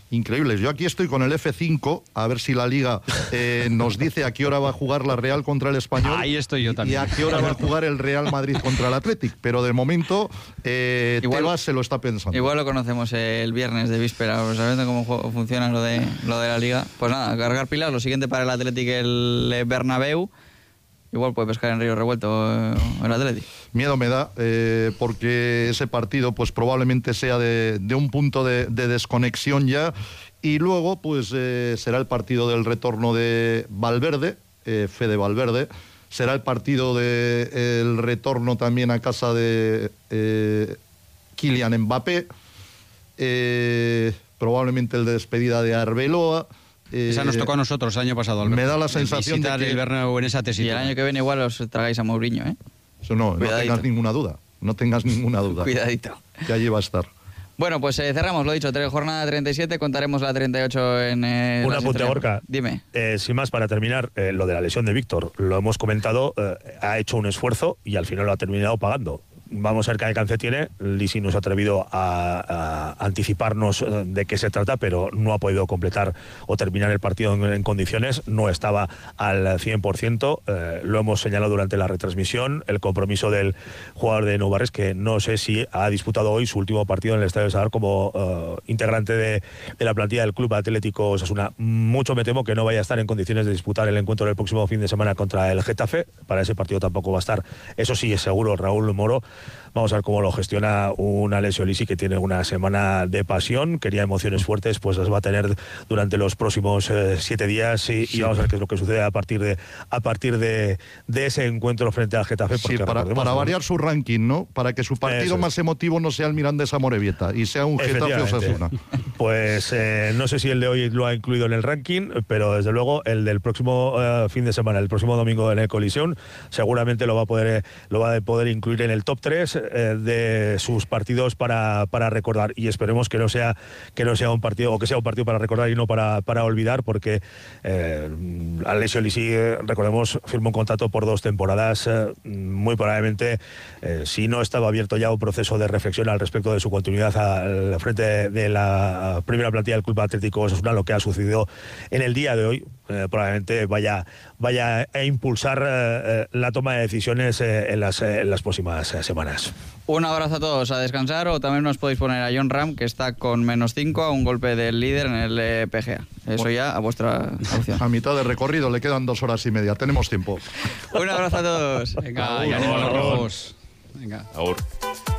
increíbles. Yo aquí estoy con el F5, a ver si la Liga nos dice a qué hora va a jugar la Real contra el Español. Ahí estoy yo también. Y a qué hora va a jugar el Real Madrid contra el Athletic. Pero de momento, Tebas se lo está pensando. Igual lo conocemos el viernes de víspera, sabiendo cómo funciona lo de la Liga. Pues nada, cargar pilas. Lo siguiente para el Athletic, el Bernabéu. Igual puede pescar en río revuelto el Athletic. Miedo me da, porque ese partido pues probablemente sea de un punto de desconexión ya. Y luego pues será el partido del retorno de Valverde, Fede Valverde. Será el partido del retorno también a casa de Kylian Mbappé. Probablemente el de despedida de Arbeloa. Esa nos tocó a nosotros el año pasado, Alberto. Me da la sensación de que el Bernabéu en esa tesitura. Y el año que viene igual os tragáis a Mourinho, ¿eh? Eso no tengas ninguna duda. No tengas ninguna duda. Cuidadito. Que allí va a estar. Bueno, pues cerramos, lo dicho, jornada 37, contaremos la 38 en... Un apunte, Gorka. Dime. Sin más, para terminar, lo de la lesión de Víctor, lo hemos comentado, ha hecho un esfuerzo y al final lo ha terminado pagando. Vamos a ver qué alcance tiene. Lisi nos ha atrevido a anticiparnos de qué se trata, pero no ha podido completar o terminar el partido en condiciones. No estaba al 100%. Lo hemos señalado durante la retransmisión. El compromiso del jugador de Nou Barris, que no sé si ha disputado hoy su último partido en el Estadio Sadar como integrante de la plantilla del Club Atlético Osasuna. Mucho me temo que no vaya a estar en condiciones de disputar el encuentro del próximo fin de semana contra el Getafe. Para ese partido tampoco va a estar, eso sí es seguro, Raúl Moro. Vamos a ver cómo lo gestiona un Alessio Lisi, que tiene una semana de pasión, quería emociones fuertes, pues las va a tener durante los próximos 7 días y vamos a ver qué es lo que sucede a partir de ese encuentro frente al Getafe. Sí, para variar su ranking, ¿no? Para que su partido más emotivo no sea el Mirandés Amorebieta y sea un Getafe Osasuna. Pues no sé si el de hoy lo ha incluido en el ranking, pero desde luego el del próximo fin de semana, el próximo domingo en el Coliseum, seguramente lo va a poder incluir en el top 3 de sus partidos para recordar, y esperemos que no sea un partido, o que sea un partido para recordar y no para olvidar, porque Alessio Lisi, recordemos, firmó un contrato por 2 temporadas. Muy probablemente, si no estaba abierto ya un proceso de reflexión al respecto de su continuidad al frente de la primera plantilla del Club Atlético Osasuna, lo que ha sucedido en el día de hoy probablemente vaya a impulsar la toma de decisiones en las próximas semanas. Un abrazo a todos, a descansar, o también nos podéis poner a Jon Rahm, que está con -5 a un golpe del líder en el PGA. Eso ya a vuestra opción. A mitad de recorrido, le quedan 2 horas y media, tenemos tiempo. Un abrazo a todos. Venga, y ánimo a los rojos. Venga. Ahora.